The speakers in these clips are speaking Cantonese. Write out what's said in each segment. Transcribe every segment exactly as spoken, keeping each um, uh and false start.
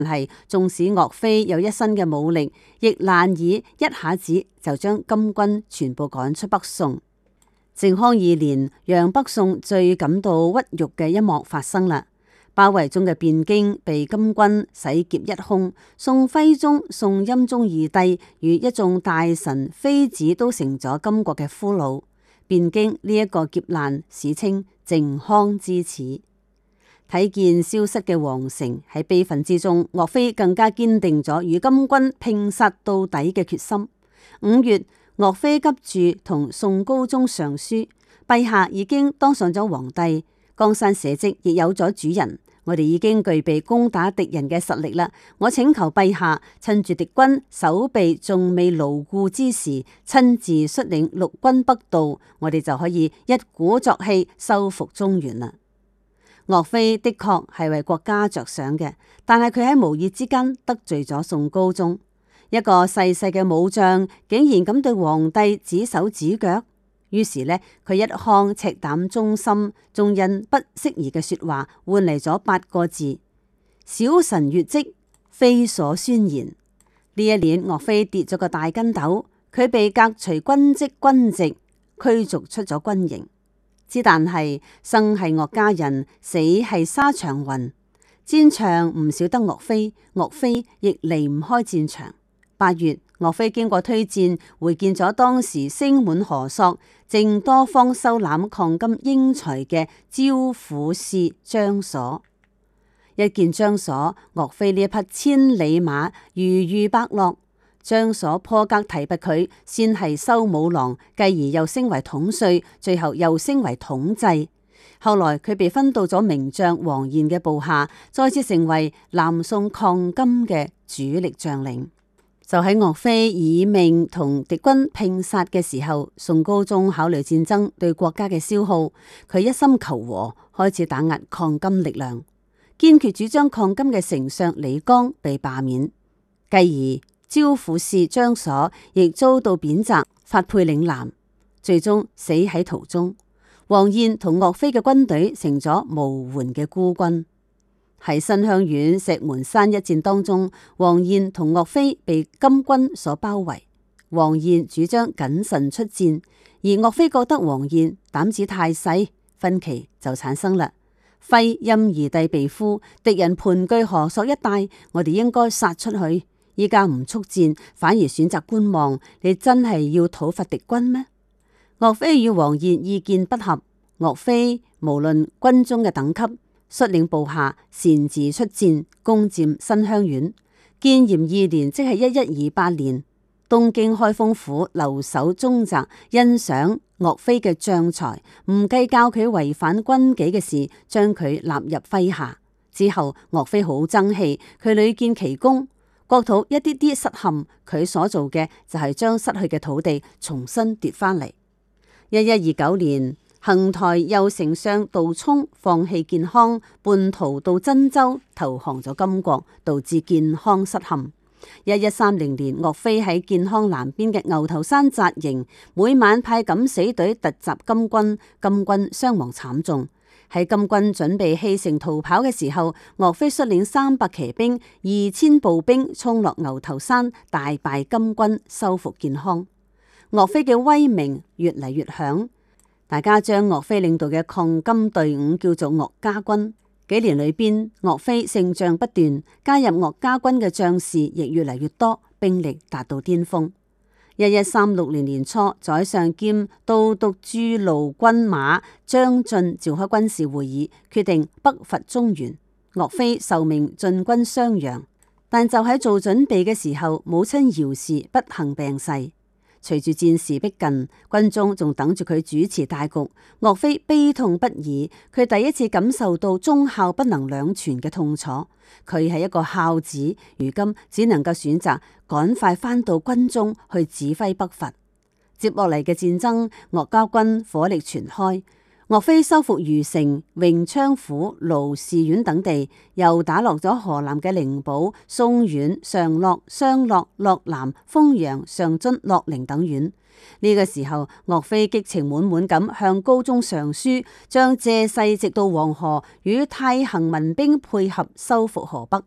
係縱使岳飛有一身嘅武力，亦難以一下子就將金軍全部趕出北宋。靖康二年，讓北宋最感到屈辱嘅一幕發生啦。包圍中嘅汴京被金軍洗劫一空，宋徽宗、宋欽宗二帝與一眾大臣妃子都成咗金國嘅俘虜。汴京呢一個劫難，史稱靖康之恥。睇見消失嘅皇城，喺悲憤之中，岳飛更加堅定咗與金軍拼殺到底嘅決心。五月，岳飛急住同宋高宗上書，陛下已經當上咗皇帝，江山社稷亦有咗主人，我哋已經具備攻打敵人嘅實力啦。我請求陛下趁住敵軍守備仲未牢固之時，親自率領陸軍北渡，我哋就可以一鼓作氣收復中原啦。岳飛的確係為國家着想嘅，但係佢喺無意之間得罪咗宋高宗，一個細細嘅武將竟然敢對皇帝指手指腳。於是呢，佢一腔赤膽忠心，仲因不適宜嘅說話，換嚟咗八個字：小臣越職，非所宣言。呢一年，岳飛跌咗個大筋斗，佢被革除軍職軍籍，驅逐出咗軍營。之但係生係岳家人，死係沙場雲。戰場唔少得岳飛，岳飛亦離唔開戰場。八月，岳飛經過推薦，會見咗當時聲滿河朔、正多方收攬抗金英才嘅招撫使張所。一見張所，岳飛呢一匹千里馬如遇伯樂。張所破格提拔佢，先係修武郎，繼而又升為統帥，最後又升為統制。後來佢被分到咗名將黃彥嘅部下，再次成為南宋抗金嘅主力將領。就喺岳飛以命同敵軍拼殺嘅時候，宋高宗考慮戰爭對國家嘅消耗，佢一心求和，開始打壓抗金力量，堅決主張抗金嘅丞相李綱被罷免，繼而招撫使張所亦遭到貶謫，發配嶺南，最終死喺途中。黃彥同岳飛嘅軍隊成咗無援嘅孤軍。喺新鄉縣石門山一戰當中，黃彥同岳飛被金軍所包圍，黃彥主張謹慎出戰，而岳飛覺得黃彥膽子太細，分歧就產生啦。徽欽二帝被俘，敵人盤踞河朔一帶，我哋應該殺出去。依家唔速戰，反而選擇觀望，你真係要討伐敵軍咩？岳飛與黃彥意見不合，岳飛無論軍中嘅等級，率領部下擅自出戰，攻佔新鄉縣。建炎二年，即係一一二八年，東京開封府留守宗澤欣賞岳飛嘅將才，唔計較佢違反軍紀嘅事，將佢納入麾下。之後岳飛好爭氣，佢屢建奇功。國土一啲啲失陷，佢所做嘅就係將失去嘅土地重新奪翻嚟。一一二九年，杏台右丞相杜充放棄建康，叛逃到真州投降咗金國，導致建康失陷。一一三零年，岳飛喺建康南邊嘅牛頭山紮營，每晚派敢死隊突襲金軍，金軍傷亡慘重。喺金軍準備棄城逃跑嘅時候，岳飛率領三百騎兵、二千步兵衝落牛頭山，大敗金軍，收復建康。岳飛嘅威名越嚟越響，大家將岳飛領導嘅抗金隊伍叫做岳家軍。幾年裏邊，岳飛勝仗不斷，加入岳家軍嘅將士亦越嚟越多，兵力達到巔峰。一一三六年年初，宰相兼都督諸路軍馬張晉召開軍事會議，決定北伐中原。岳飛受命進軍襄陽，但就喺做準備嘅時候，母親姚氏不幸病逝。隨住戰事逼近，軍中仲等住佢主持大局，岳飛悲痛不已。佢第一次感受到忠孝不能兩全嘅痛楚。佢係一個孝子，如今只能夠選擇趕快返到軍中去指揮北伐。接落嚟嘅戰爭，岳家軍火力全開。岳飛收復虞城、榮昌府、盧氏縣等地，又打落咗河南嘅靈寶、松縣、常樂、商洛、洛南、豐陽、上津、樂陵等縣。呢、這個時候，岳飛激情滿滿咁向高宗上書，將借勢直到黃河，與太行民兵配合收復河北。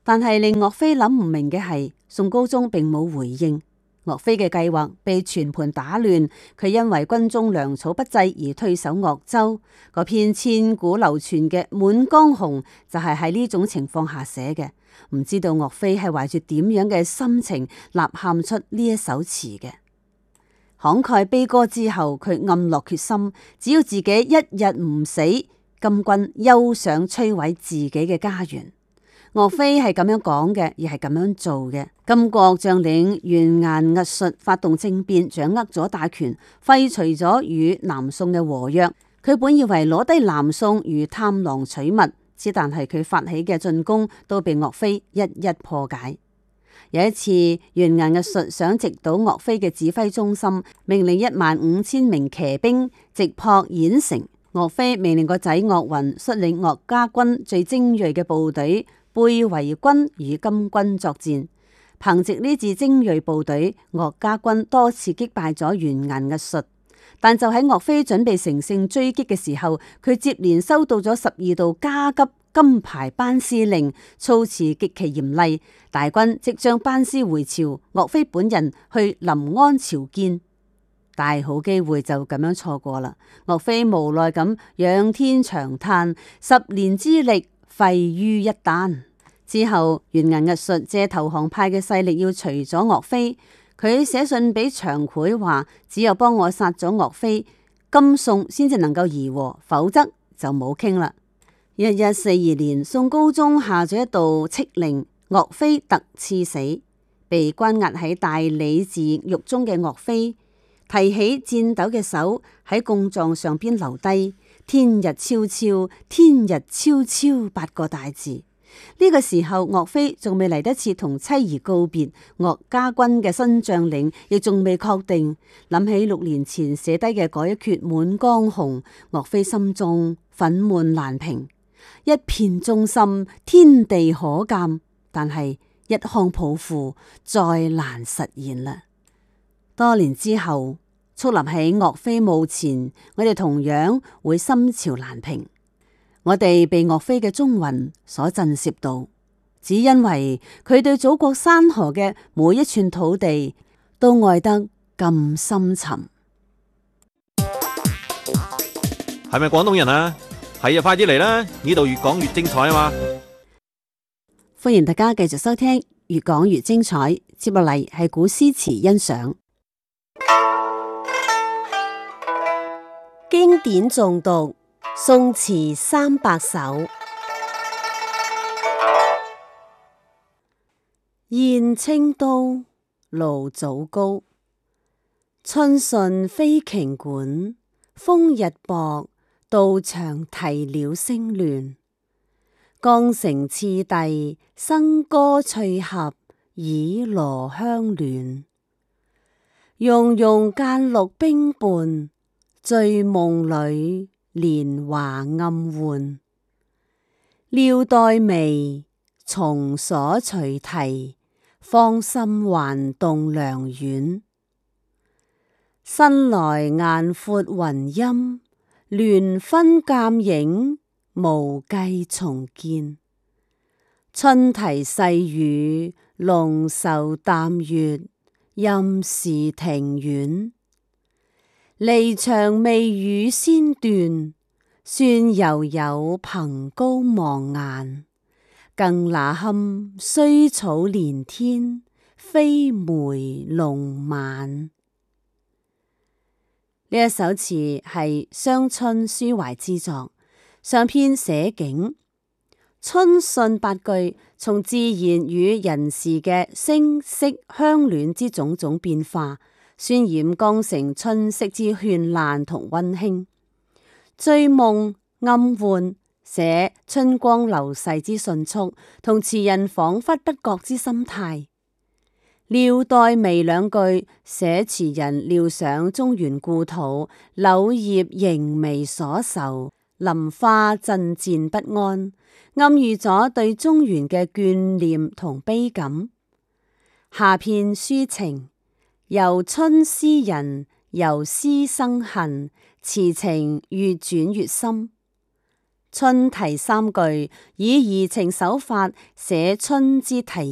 但係令岳飛諗唔明嘅係，宋高宗並冇回應。岳飛嘅計劃被全盤打亂，佢因為軍中糧草不濟而退守鄂州。嗰篇千古流傳嘅《滿江紅》就係喺呢種情況下寫嘅。唔知道岳飛係懷住點樣嘅心情吶喊出呢一首詞嘅。慷慨悲歌之後，佢暗落決心，只要自己一日唔死，金軍休想摧毀自己嘅家園。岳飛係咁樣講嘅，而係咁樣做嘅。金國將領完顏齧術發動政變，掌握咗大權，廢除咗與南宋嘅和約。佢本以為攞低南宋如探囊取物，只但係佢發起嘅進攻都被岳飛一一破解。有一次，完顏齧術想直搗岳飛嘅指揮中心，命令一萬五千名騎兵直撲郾城。岳飛命令個仔岳雲率領岳家軍最精銳嘅部隊背圍軍與金軍作戰。憑借呢支精銳部隊，岳家軍多次擊敗咗完顏齧術。但就喺岳飛準備乘勝追擊嘅時候，佢接連收到咗十二道加急金牌班師令，措辭極其嚴厲。大軍即將班師回朝，岳飛本人去臨安朝見，大好機會就咁樣錯過啦。岳飛無奈咁仰天長嘆，十年之力廢於一旦。之後，完顏齧術借投降派嘅勢力要除咗岳飛，佢寫信俾長滙話：只有幫我殺咗岳飛，金宋先至能夠議和，否則就冇傾啦。一一四二年，宋高宗下咗一道敕令，岳飛特賜死。被關押喺大理寺獄中嘅岳飛，提起顫抖嘅手喺供狀上邊留低天日昭昭，天日昭昭八個大字。呢個時候，岳飛仲未嚟得切同妻兒告別，岳家軍嘅新將領亦仲未確定。諗起六年前寫低嘅嗰一闕《滿江紅》，岳飛心中憤懣難平，一片忠心，天地可鑑，但係一腔抱負再難實現啦。多年之後，矗立喺岳飛墓前，我哋同樣會心潮難平。我哋被岳飛嘅忠魂所震懾到，只因為佢對祖國山河嘅每一寸土地都愛得咁深沉。 係咪廣東人啊？係啊，快啲嚟啦！呢度越講越精彩啊嘛！ 歡迎大家繼續收聽越講越精彩，接落嚟係古詩詞欣賞。經典誦讀，宋詞三百首。燕青都，盧祖高。春順飛瓊館，風日薄，道場啼鳥聲亂。江城次第，笙歌翠合，以羅香暖。溶溶間綠冰伴，醉夢裏蓮華暗換。料待微，松鎖隨啼，芳心還動梁苑。新來雁闊雲陰，聯分鑑影，無計重見。春啼細雨，龍愁淡月，任時庭院。離場未與先斷，算猶有憑高望眼。更那堪衰草連天，飛梅弄晚。呢一首詞係傷春抒懷之作，上篇寫景，春順八句從自然與人事嘅聲色香暖之種種變化，渲染江城春色之絢爛同溫馨。醉夢暗換，寫春光流逝之迅速，同詞人恍惚不覺之心態。料待微兩句，寫詞人料想中原故土柳葉仍未所愁，林花陣戰不安，暗喻咗對中原嘅眷念同悲感。下片抒情，由春思人，由思生恨，詞情越轉越深。 春題三句，以怡情手法寫春之題